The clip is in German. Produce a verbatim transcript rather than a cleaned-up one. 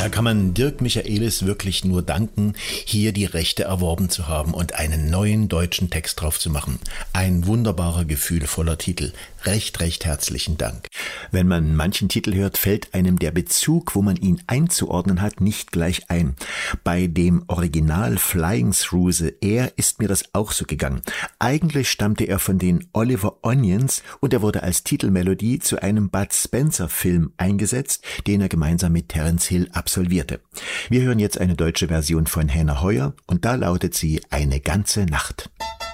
Da kann man Dirk Michaelis wirklich nur danken, hier die Rechte erworben zu haben und einen neuen deutschen Text drauf zu machen. Ein wunderbarer, gefühlvoller Titel. Recht, recht herzlichen Dank. Wenn man manchen Titel hört, fällt einem der Bezug, wo man ihn einzuordnen hat, nicht gleich ein. Bei dem Original Flying Through the Air ist mir das auch so gegangen. Eigentlich stammte er von den Oliver Onions und er wurde als Titelmelodie zu einem Bud Spencer-Film eingesetzt, den er gemeinsam mit Terence Hill absolvierte. Wir hören jetzt eine deutsche Version von Hannah Heuer und da lautet sie Eine ganze Nacht.